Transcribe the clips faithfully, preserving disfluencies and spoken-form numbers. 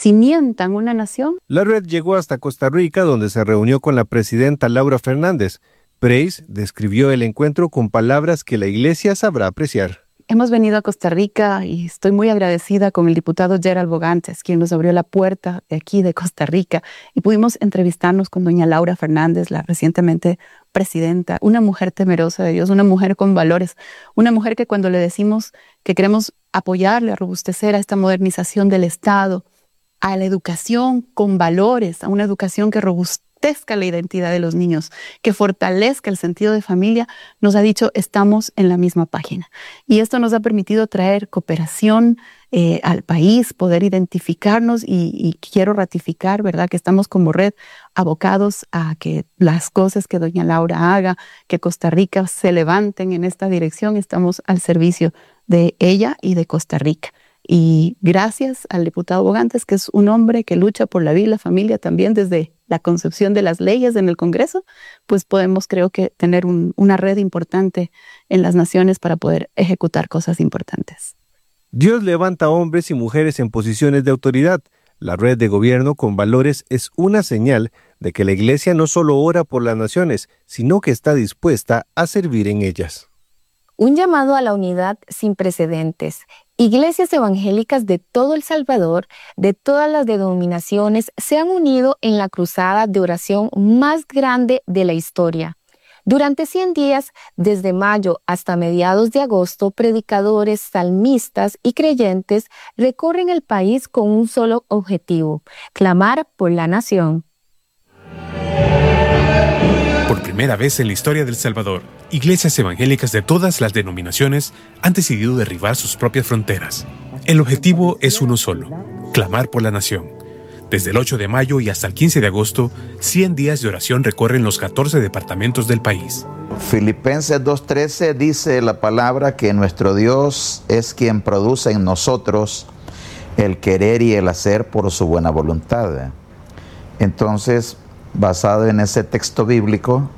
cimientan una nación. La red llegó hasta Costa Rica, donde se reunió con la presidenta Laura Fernández. Preis describió el encuentro con palabras que la Iglesia sabrá apreciar. Hemos venido a Costa Rica y estoy muy agradecida con el diputado Gerald Bogantes, quien nos abrió la puerta de aquí, de Costa Rica, y pudimos entrevistarnos con doña Laura Fernández, la recientemente presidenta, una mujer temerosa de Dios, una mujer con valores, una mujer que cuando le decimos que queremos apoyarle, a robustecer a esta modernización del Estado, a la educación con valores, a una educación que robustezca la identidad de los niños, que fortalezca el sentido de familia, nos ha dicho estamos en la misma página. Y esto nos ha permitido traer cooperación eh, al país, poder identificarnos y, y quiero ratificar, ¿verdad?, que estamos como red abocados a que las cosas que doña Laura haga, que Costa Rica se levanten en esta dirección, estamos al servicio de ella y de Costa Rica. Y gracias al diputado Bogantes, que es un hombre que lucha por la vida y la familia también desde la concepción de las leyes en el Congreso, pues podemos, creo que, tener un, una red importante en las naciones para poder ejecutar cosas importantes. Dios levanta hombres y mujeres en posiciones de autoridad. La red de gobierno con valores es una señal de que la Iglesia no solo ora por las naciones, sino que está dispuesta a servir en ellas. Un llamado a la unidad sin precedentes. Iglesias evangélicas de todo El Salvador, de todas las denominaciones, se han unido en la cruzada de oración más grande de la historia. Durante cien días, desde mayo hasta mediados de agosto, predicadores, salmistas y creyentes recorren el país con un solo objetivo: clamar por la nación. Por primera vez en la historia de El Salvador, iglesias evangélicas de todas las denominaciones han decidido derribar sus propias fronteras. El objetivo es uno solo: clamar por la nación. Desde el ocho de mayo y hasta el quince de agosto, cien días de oración recorren los catorce departamentos del país. Filipenses dos trece dice la palabra que nuestro Dios es quien produce en nosotros el querer y el hacer por su buena voluntad. Entonces, basado en ese texto bíblico,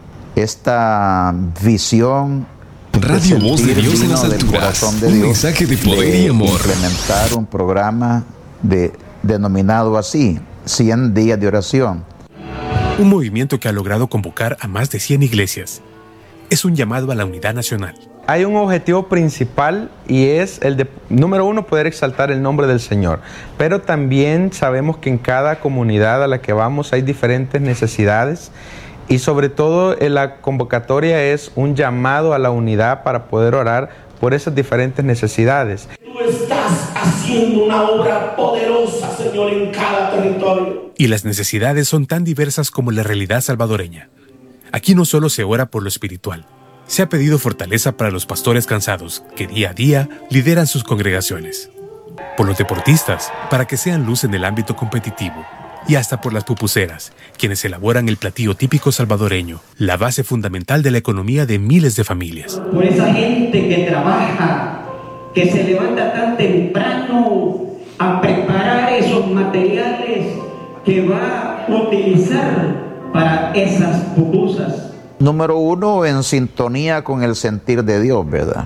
esta visión Radio Voz de Dios en las alturas, de un Dios, mensaje de poder de y amor. Implementar un programa de, denominado así, cien días de oración. Un movimiento que ha logrado convocar a más de cien iglesias. Es un llamado a la unidad nacional. Hay un objetivo principal y es el de, número uno, poder exaltar el nombre del Señor. Pero también sabemos que en cada comunidad a la que vamos hay diferentes necesidades y sobre todo en la convocatoria es un llamado a la unidad para poder orar por esas diferentes necesidades. Tú estás haciendo una obra poderosa, Señor, en cada territorio. Y las necesidades son tan diversas como la realidad salvadoreña. Aquí no solo se ora por lo espiritual. Se ha pedido fortaleza para los pastores cansados que día a día lideran sus congregaciones. Por los deportistas, para que sean luz en el ámbito competitivo. Y hasta por las pupuseras, quienes elaboran el platillo típico salvadoreño, la base fundamental de la economía de miles de familias. Por esa gente que trabaja, que se levanta tan temprano a preparar esos materiales que va a utilizar para esas pupusas. Número uno, en sintonía con el sentir de Dios, ¿verdad?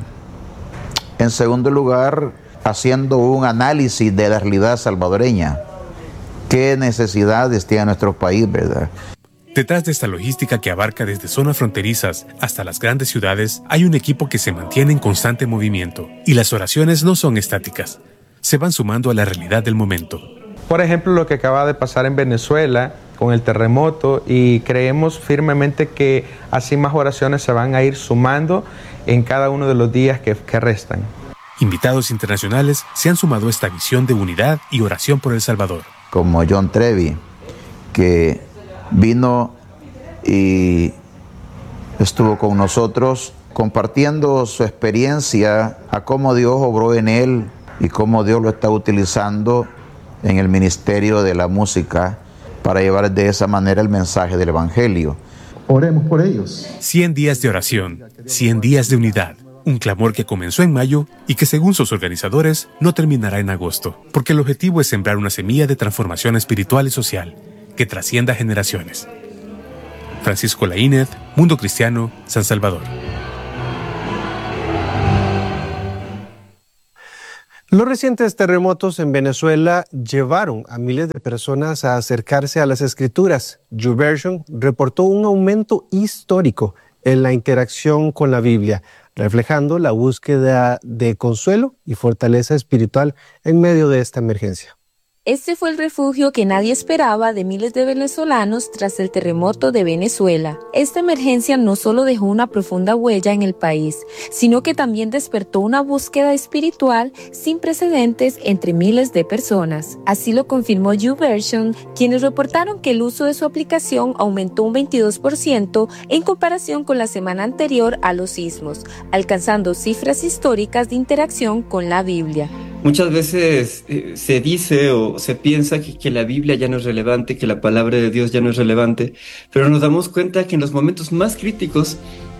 En segundo lugar, haciendo un análisis de la realidad salvadoreña. ¿Qué necesidades tiene nuestro país, verdad? Detrás de esta logística que abarca desde zonas fronterizas hasta las grandes ciudades, hay un equipo que se mantiene en constante movimiento. Y las oraciones no son estáticas. Se van sumando a la realidad del momento. Por ejemplo, lo que acaba de pasar en Venezuela con el terremoto, y creemos firmemente que así más oraciones se van a ir sumando en cada uno de los días que, que restan. Invitados internacionales se han sumado a esta visión de unidad y oración por El Salvador. Como John Trevi, que vino y estuvo con nosotros compartiendo su experiencia a cómo Dios obró en él y cómo Dios lo está utilizando en el ministerio de la música para llevar de esa manera el mensaje del Evangelio. Oremos por ellos. cien días de oración, cien días de unidad. Un clamor que comenzó en mayo y que, según sus organizadores, no terminará en agosto, porque el objetivo es sembrar una semilla de transformación espiritual y social que trascienda generaciones. Francisco Laínez, Mundo Cristiano, San Salvador. Los recientes terremotos en Venezuela llevaron a miles de personas a acercarse a las escrituras. YouVersion reportó un aumento histórico en la interacción con la Biblia, reflejando la búsqueda de consuelo y fortaleza espiritual en medio de esta emergencia. Este fue el refugio que nadie esperaba de miles de venezolanos tras el terremoto de Venezuela. Esta emergencia no solo dejó una profunda huella en el país, sino que también despertó una búsqueda espiritual sin precedentes entre miles de personas. Así lo confirmó YouVersion, quienes reportaron que el uso de su aplicación aumentó un veintidós por ciento en comparación con la semana anterior a los sismos, alcanzando cifras históricas de interacción con la Biblia. Muchas veces eh, se dice o se piensa que, que la Biblia ya no es relevante, que la palabra de Dios ya no es relevante, pero nos damos cuenta que en los momentos más críticos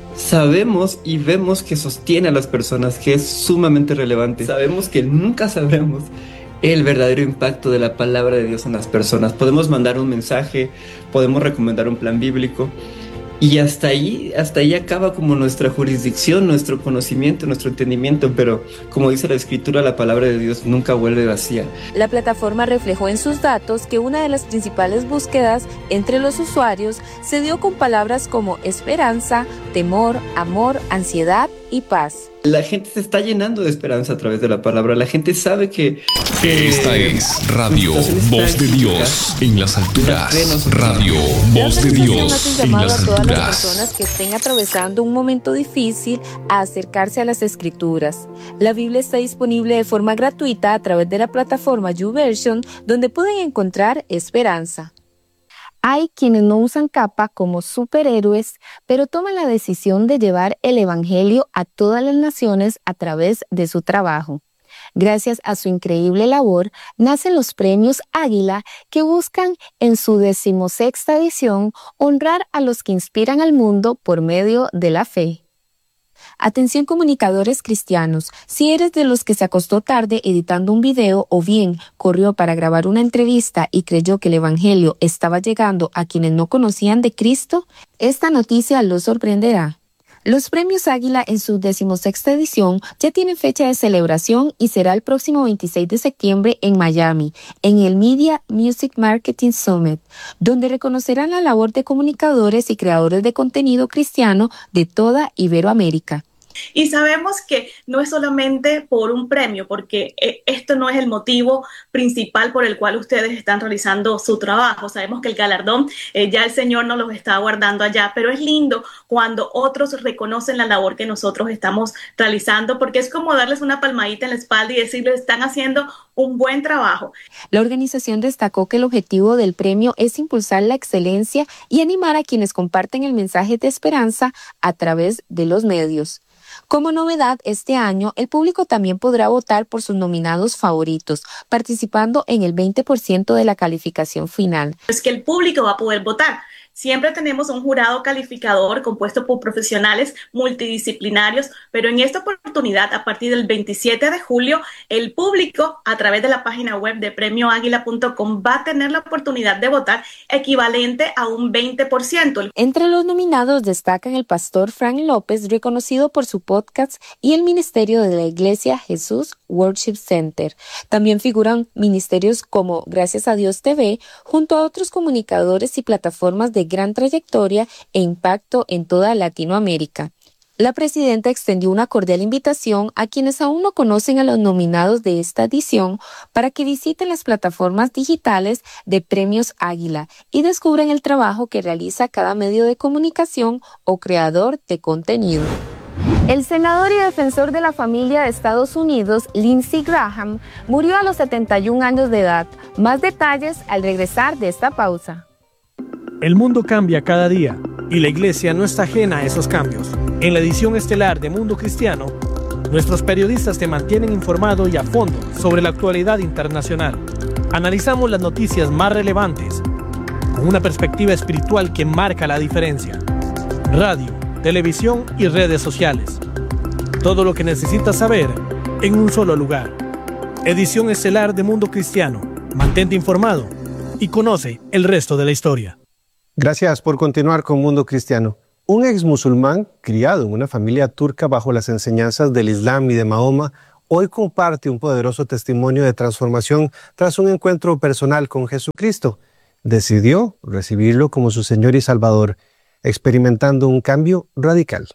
sabemos y vemos que sostiene a las personas, que es sumamente relevante. Sabemos que nunca sabremos el verdadero impacto de la palabra de Dios en las personas. Podemos mandar un mensaje, podemos recomendar un plan bíblico, y hasta ahí, hasta ahí acaba como nuestra jurisdicción, nuestro conocimiento, nuestro entendimiento, pero como dice la Escritura, la palabra de Dios nunca vuelve vacía. La plataforma reflejó en sus datos que una de las principales búsquedas entre los usuarios se dio con palabras como esperanza, temor, amor, ansiedad y paz. La gente se está llenando de esperanza a través de la palabra. La gente sabe que... que Esta es Radio Voz de Dios en las alturas. Radio Voz de Dios en las a todas las alturas. personas que estén atravesando un momento difícil a acercarse a las Escrituras. La Biblia está disponible de forma gratuita a través de la plataforma YouVersion, donde pueden encontrar esperanza. Hay quienes no usan capa como superhéroes, pero toman la decisión de llevar el evangelio a todas las naciones a través de su trabajo. Gracias a su increíble labor, nacen los premios Águila, que buscan en su decimosexta edición honrar a los que inspiran al mundo por medio de la fe. Atención comunicadores cristianos, si eres de los que se acostó tarde editando un video o bien corrió para grabar una entrevista y creyó que el evangelio estaba llegando a quienes no conocían de Cristo, esta noticia los sorprenderá. Los premios Águila en su decimosexta edición ya tienen fecha de celebración y será el próximo veintiséis de septiembre en Miami, en el Media Music Marketing Summit, donde reconocerán la labor de comunicadores y creadores de contenido cristiano de toda Iberoamérica. Y sabemos que no es solamente por un premio, porque esto no es el motivo principal por el cual ustedes están realizando su trabajo. Sabemos que el galardón eh, ya el Señor nos los está guardando allá, pero es lindo cuando otros reconocen la labor que nosotros estamos realizando, porque es como darles una palmadita en la espalda y decirles, están haciendo un buen trabajo. La organización destacó que el objetivo del premio es impulsar la excelencia y animar a quienes comparten el mensaje de esperanza a través de los medios. Como novedad, este año, el público también podrá votar por sus nominados favoritos, participando en el veinte por ciento de la calificación final. Es que el público va a poder votar. Siempre tenemos un jurado calificador compuesto por profesionales multidisciplinarios, pero en esta oportunidad, a partir del veintisiete de julio, el público, a través de la página web de premio águila punto com, va a tener la oportunidad de votar equivalente a un veinte por ciento. Entre los nominados destacan el pastor Frank López, reconocido por su podcast, y el ministerio de la Iglesia Jesús Worship Center. También figuran ministerios como Gracias a Dios T V, junto a otros comunicadores y plataformas de gran trayectoria e impacto en toda Latinoamérica. La presidenta extendió una cordial invitación a quienes aún no conocen a los nominados de esta edición para que visiten las plataformas digitales de Premios Águila y descubran el trabajo que realiza cada medio de comunicación o creador de contenido. El senador y defensor de la familia de Estados Unidos, Lindsey Graham, murió a los setenta y un años de edad. Más detalles al regresar de esta pausa. El mundo cambia cada día y la iglesia no está ajena a esos cambios. En la edición estelar de Mundo Cristiano, nuestros periodistas te mantienen informado y a fondo sobre la actualidad internacional. Analizamos las noticias más relevantes con una perspectiva espiritual que marca la diferencia. Radio, televisión y redes sociales. Todo lo que necesitas saber en un solo lugar. Edición estelar de Mundo Cristiano. Mantente informado y conoce el resto de la historia. Gracias por continuar con Mundo Cristiano. Un ex musulmán, criado en una familia turca bajo las enseñanzas del Islam y de Mahoma, hoy comparte un poderoso testimonio de transformación tras un encuentro personal con Jesucristo. Decidió recibirlo como su Señor y Salvador, experimentando un cambio radical.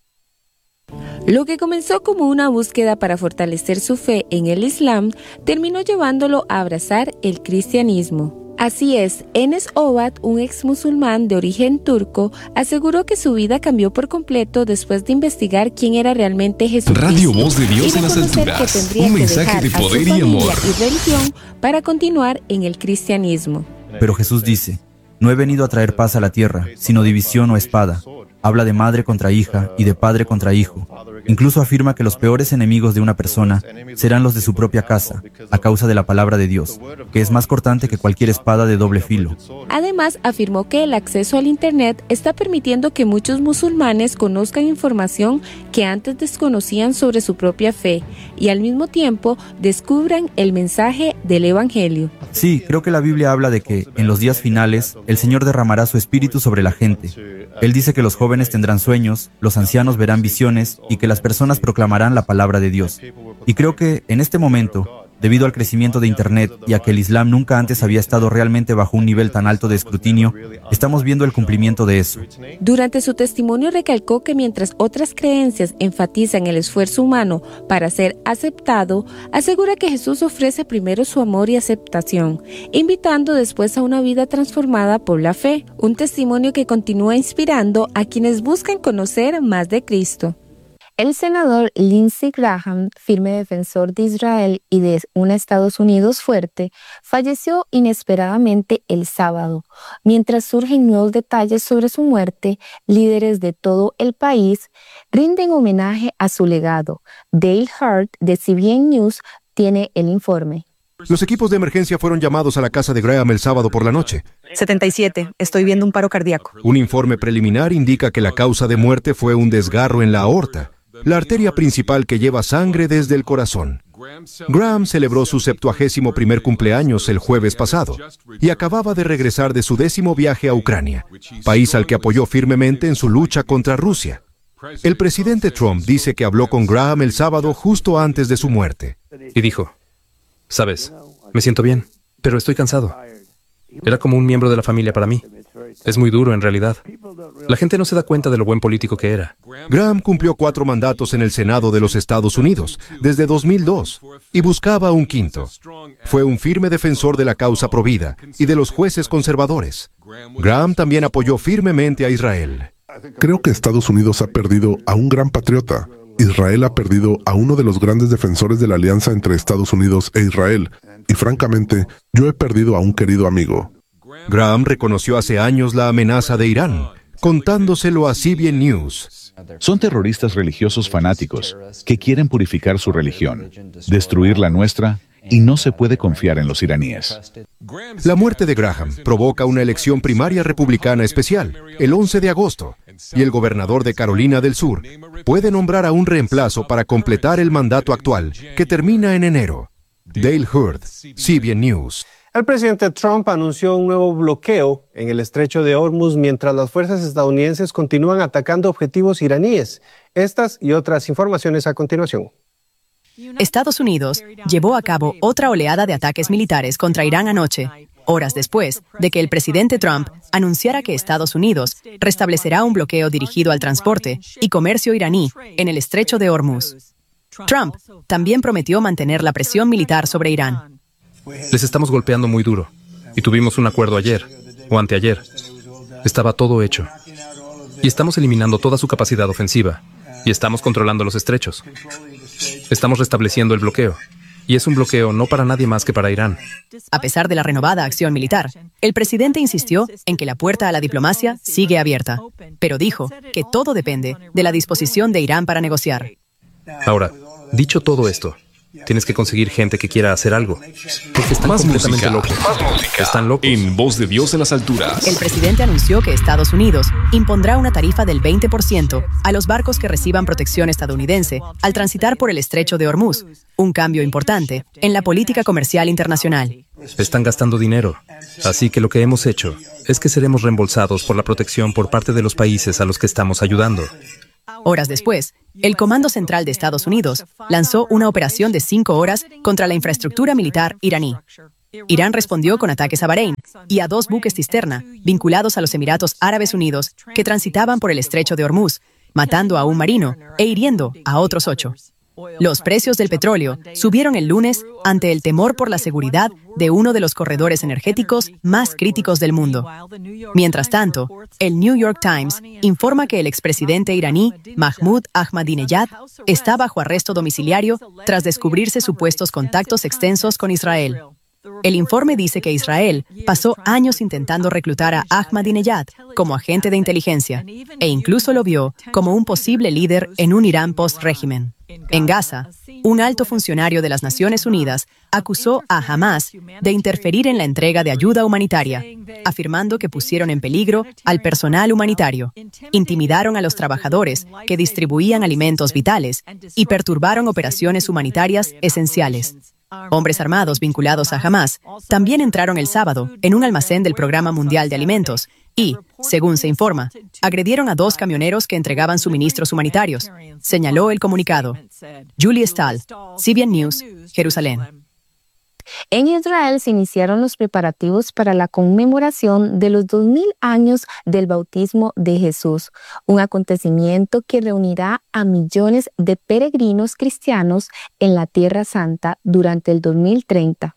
Lo que comenzó como una búsqueda para fortalecer su fe en el Islam, terminó llevándolo a abrazar el cristianismo. Así es, Enes Obat, un ex musulmán de origen turco, aseguró que su vida cambió por completo después de investigar quién era realmente Jesucristo. Radio Voz de Dios en las alturas, un mensaje de poder y amor. Y religión para continuar en el cristianismo. Pero Jesús dice: no he venido a traer paz a la tierra, sino división o espada. Habla de madre contra hija y de padre contra hijo. Incluso afirma que los peores enemigos de una persona serán los de su propia casa, a causa de la palabra de Dios, que es más cortante que cualquier espada de doble filo. Además, afirmó que el acceso al Internet está permitiendo que muchos musulmanes conozcan información que antes desconocían sobre su propia fe y al mismo tiempo descubran el mensaje del Evangelio. Sí, creo que la Biblia habla de que, en los días finales, el Señor derramará su espíritu sobre la gente. Él dice que los jóvenes tendrán sueños, los ancianos verán visiones y que las personas proclamarán la palabra de Dios. Y creo que, en este momento, debido al crecimiento de Internet y a que el Islam nunca antes había estado realmente bajo un nivel tan alto de escrutinio, estamos viendo el cumplimiento de eso. Durante su testimonio recalcó que mientras otras creencias enfatizan el esfuerzo humano para ser aceptado, asegura que Jesús ofrece primero su amor y aceptación, invitando después a una vida transformada por la fe, un testimonio que continúa inspirando a quienes buscan conocer más de Cristo. El senador Lindsey Graham, firme defensor de Israel y de un Estados Unidos fuerte, falleció inesperadamente el sábado. Mientras surgen nuevos detalles sobre su muerte, líderes de todo el país rinden homenaje a su legado. Dale Hart, de C B N News, tiene el informe. Los equipos de emergencia fueron llamados a la casa de Graham el sábado por la noche. setenta y siete. Estoy viendo un paro cardíaco. Un informe preliminar indica que la causa de muerte fue un desgarro en la aorta, la arteria principal que lleva sangre desde el corazón. Graham celebró su septuagésimo primer cumpleaños el jueves pasado y acababa de regresar de su décimo viaje a Ucrania, país al que apoyó firmemente en su lucha contra Rusia. El presidente Trump dice que habló con Graham el sábado justo antes de su muerte. Y dijo: sabes, me siento bien, pero estoy cansado. Era como un miembro de la familia para mí. Es muy duro en realidad. La gente no se da cuenta de lo buen político que era. Graham cumplió cuatro mandatos en el Senado de los Estados Unidos desde dos mil dos y buscaba un quinto. Fue un firme defensor de la causa provida y de los jueces conservadores. Graham también apoyó firmemente a Israel. Creo que Estados Unidos ha perdido a un gran patriota. Israel ha perdido a uno de los grandes defensores de la alianza entre Estados Unidos e Israel. Y francamente, yo he perdido a un querido amigo. Graham reconoció hace años la amenaza de Irán, contándoselo a C B N News. Son terroristas religiosos fanáticos que quieren purificar su religión, destruir la nuestra, y no se puede confiar en los iraníes. La muerte de Graham provoca una elección primaria republicana especial, el once de agosto, y el gobernador de Carolina del Sur puede nombrar a un reemplazo para completar el mandato actual, que termina en enero. Dale Hurt, C B N News. El presidente Trump anunció un nuevo bloqueo en el estrecho de Hormuz mientras las fuerzas estadounidenses continúan atacando objetivos iraníes. Estas y otras informaciones a continuación. Estados Unidos llevó a cabo otra oleada de ataques militares contra Irán anoche, horas después de que el presidente Trump anunciara que Estados Unidos restablecerá un bloqueo dirigido al transporte y comercio iraní en el estrecho de Hormuz. Trump también prometió mantener la presión militar sobre Irán. Les estamos golpeando muy duro. Y tuvimos un acuerdo ayer, o anteayer. Estaba todo hecho. Y estamos eliminando toda su capacidad ofensiva. Y estamos controlando los estrechos. Estamos restableciendo el bloqueo. Y es un bloqueo no para nadie más que para Irán. A pesar de la renovada acción militar, el presidente insistió en que la puerta a la diplomacia sigue abierta. Pero dijo que todo depende de la disposición de Irán para negociar. Ahora, dicho todo esto, tienes que conseguir gente que quiera hacer algo. Porque están Más completamente música, locos. más música. Están locos. En Voz de Dios en las alturas. El presidente anunció que Estados Unidos impondrá una tarifa del veinte por ciento a los barcos que reciban protección estadounidense al transitar por el estrecho de Hormuz, un cambio importante en la política comercial internacional. Están gastando dinero. Así que lo que hemos hecho es que seremos reembolsados por la protección por parte de los países a los que estamos ayudando. Horas después, el Comando Central de Estados Unidos lanzó una operación de cinco horas contra la infraestructura militar iraní. Irán respondió con ataques a Bahrein y a dos buques cisterna vinculados a los Emiratos Árabes Unidos que transitaban por el estrecho de Hormuz, matando a un marino e hiriendo a otros ocho. Los precios del petróleo subieron el lunes ante el temor por la seguridad de uno de los corredores energéticos más críticos del mundo. Mientras tanto, el New York Times informa que el expresidente iraní Mahmoud Ahmadinejad está bajo arresto domiciliario tras descubrirse supuestos contactos extensos con Israel. El informe dice que Israel pasó años intentando reclutar a Ahmadinejad como agente de inteligencia e incluso lo vio como un posible líder en un Irán post-régimen. En Gaza, un alto funcionario de las Naciones Unidas acusó a Hamas de interferir en la entrega de ayuda humanitaria, afirmando que pusieron en peligro al personal humanitario, intimidaron a los trabajadores que distribuían alimentos vitales y perturbaron operaciones humanitarias esenciales. Hombres armados vinculados a Hamas también entraron el sábado en un almacén del Programa Mundial de Alimentos y, según se informa, agredieron a dos camioneros que entregaban suministros humanitarios, señaló el comunicado. Julie Stahl, C B N News, Jerusalén. En Israel se iniciaron los preparativos para la conmemoración de los dos mil años del bautismo de Jesús, un acontecimiento que reunirá a millones de peregrinos cristianos en la Tierra Santa durante el dos mil treinta.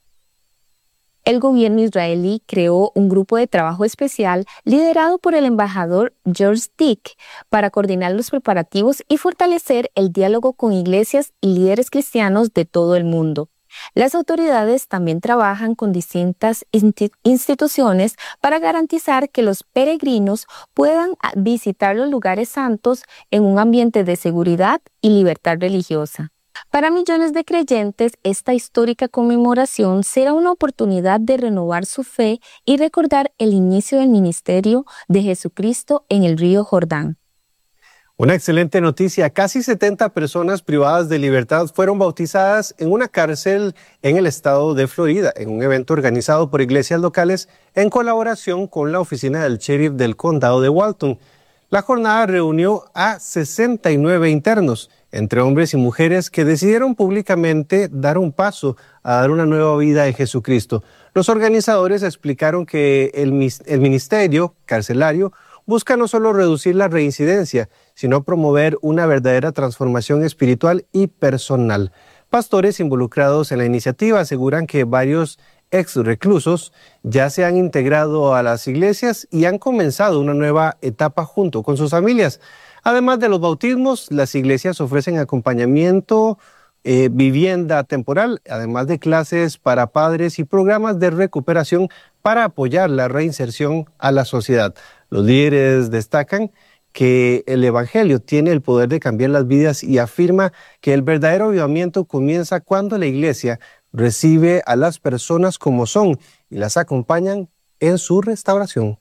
El gobierno israelí creó un grupo de trabajo especial liderado por el embajador George Dick para coordinar los preparativos y fortalecer el diálogo con iglesias y líderes cristianos de todo el mundo. Las autoridades también trabajan con distintas instituciones para garantizar que los peregrinos puedan visitar los lugares santos en un ambiente de seguridad y libertad religiosa. Para millones de creyentes, esta histórica conmemoración será una oportunidad de renovar su fe y recordar el inicio del ministerio de Jesucristo en el río Jordán. Una excelente noticia. Casi setenta personas privadas de libertad fueron bautizadas en una cárcel en el estado de Florida, en un evento organizado por iglesias locales en colaboración con la oficina del sheriff del condado de Walton. La jornada reunió a sesenta y nueve internos, entre hombres y mujeres que decidieron públicamente dar un paso a dar una nueva vida en Jesucristo. Los organizadores explicaron que el, el ministerio carcelario busca no solo reducir la reincidencia, sino promover una verdadera transformación espiritual y personal. Pastores involucrados en la iniciativa aseguran que varios ex reclusos ya se han integrado a las iglesias y han comenzado una nueva etapa junto con sus familias. Además de los bautismos, las iglesias ofrecen acompañamiento, eh, vivienda temporal, además de clases para padres y programas de recuperación para apoyar la reinserción a la sociedad. Los líderes destacan que el Evangelio tiene el poder de cambiar las vidas y afirma que el verdadero avivamiento comienza cuando la iglesia recibe a las personas como son y las acompañan en su restauración.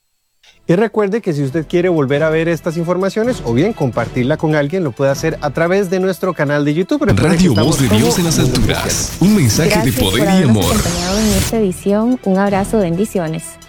Y recuerde que si usted quiere volver a ver estas informaciones o bien compartirla con alguien, lo puede hacer a través de nuestro canal de YouTube. Radio Voz de Dios en las alturas. Un mensaje Gracias de poder por y habernos amor. acompañado en esta edición. Un abrazo, bendiciones.